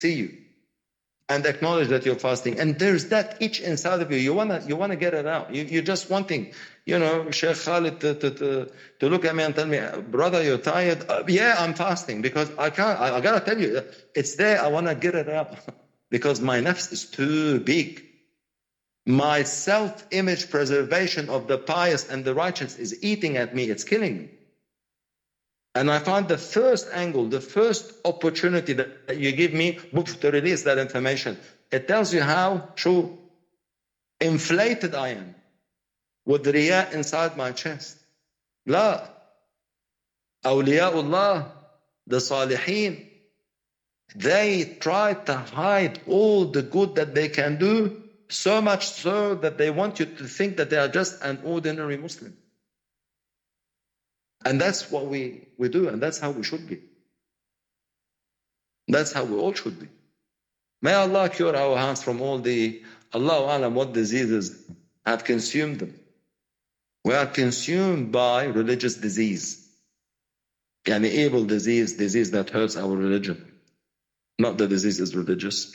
see you and acknowledge that you're fasting. And there's that itch inside of you. You wanna get it out. You're just wanting, Sheikh Khalid to look at me and tell me, brother, you're tired. Yeah, I'm fasting because I gotta tell you, it's there. I wanna get it out because my nafs is too big. My self-image preservation of the pious and the righteous is eating at me. It's killing me. And I find the first angle, the first opportunity that you give me to release that information, it tells you how true, inflated I am with the riya inside my chest. La, awliyaullah, the salihin, they try to hide all the good that they can do, so much so that they want you to think that they are just an ordinary Muslim. And that's what we do, and that's how we should be. That's how we all should be. May Allah cure our hands from all the, Allahu Alam, what diseases have consumed them. We are consumed by religious disease. Yani evil disease that hurts our religion. Not the disease is religious.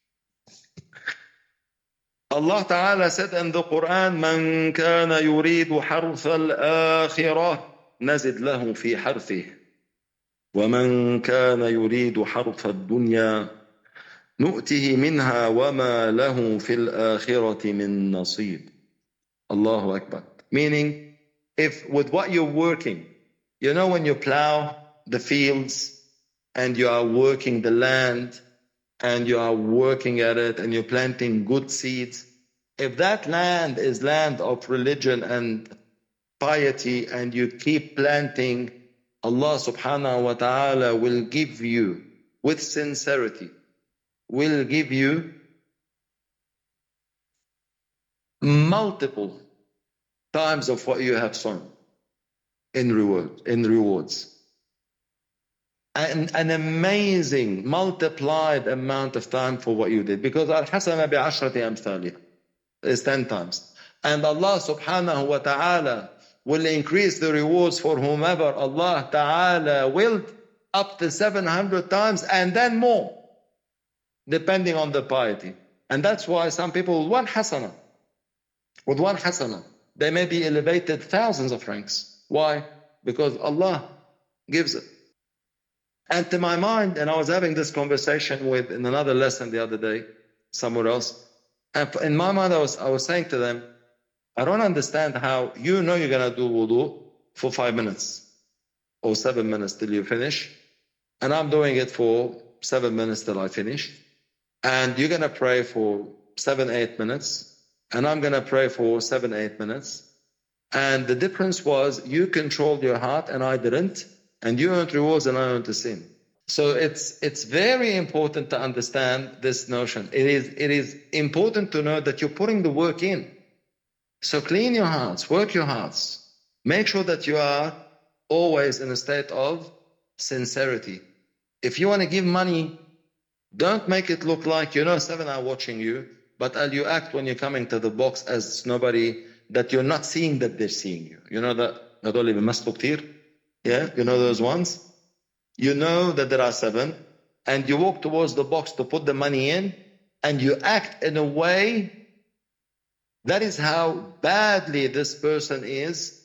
Allah Ta'ala said in the Quran, مَنْ كَانَ يُرِيدُ حَرْثَ الْآخِرَةِ نزد له في حرثه ومن كان يريد حرث الدنيا نؤته منها وما له في الآخرة من نصيب. Allahu Akbar. Meaning, if with what you're working, when you plow the fields and you are working the land and you are working at it and you're planting good seeds, if that land is land of religion and piety and you keep planting, Allah subhanahu wa ta'ala will give you, with sincerity, will give you multiple times of what you have sown in rewards. And an amazing multiplied amount of time for what you did. Because al-hasana bi'ashrati amthaliha is 10 times. And Allah subhanahu wa ta'ala will increase the rewards for whomever Allah Ta'ala willed up to 700 times and then more, depending on the piety. And that's why some people with one hasana, they may be elevated thousands of ranks. Why? Because Allah gives it. And to my mind, and I was having this conversation in another lesson the other day, somewhere else, and in my mind I was saying to them, I don't understand how you're going to do wudu for 5 minutes or 7 minutes till you finish. And I'm doing it for 7 minutes till I finish. And you're going to pray for 7-8 minutes. And I'm going to pray for 7-8 minutes. And the difference was you controlled your heart and I didn't. And you earned rewards and I earned the sin. So it's very important to understand this notion. It is important to know that you're putting the work in. So clean your hearts, work your hearts. Make sure that you are always in a state of sincerity. If you want to give money, don't make it look like, 7 are watching you, but you act when you're coming to the box as nobody, that you're not seeing that they're seeing you. You know that, هذول بيمثلوا كتير? Yeah, you know those ones? You know that there are 7, and you walk towards the box to put the money in, and you act in a way. That is how badly this person is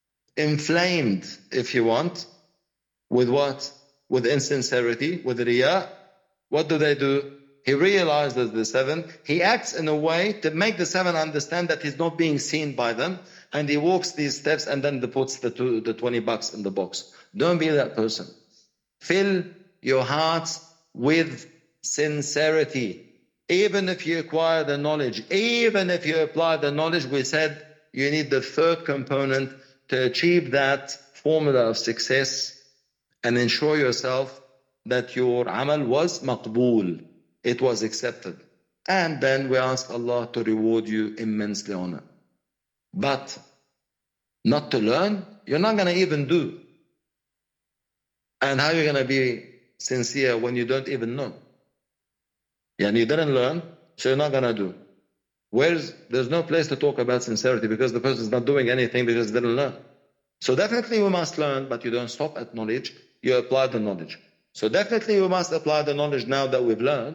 inflamed, if you want, with what? With insincerity, with riya. What do? He realizes the 7. He acts in a way to make the 7 understand that he's not being seen by them. And he walks these steps and then puts the $20 in the box. Don't be that person. Fill your hearts with sincerity. Even if you acquire the knowledge, even if you apply the knowledge, we said you need the third component to achieve that formula of success and ensure yourself that your amal was maqbool. It was accepted. And then we ask Allah to reward you immensely on it. But not to learn, you're not going to even do. And how are you going to be sincere when you don't even know? And you didn't learn, so you're not going to do. There's no place to talk about sincerity because the person is not doing anything because they didn't learn. So definitely we must learn, but you don't stop at knowledge. You apply the knowledge. So definitely we must apply the knowledge now that we've learned.